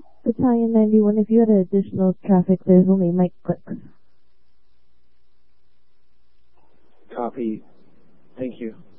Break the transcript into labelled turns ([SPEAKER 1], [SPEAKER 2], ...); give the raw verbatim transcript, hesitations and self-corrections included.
[SPEAKER 1] Battalion ninety-one, if you had additional traffic, there's only Mike clicks.
[SPEAKER 2] Copy. Thank you.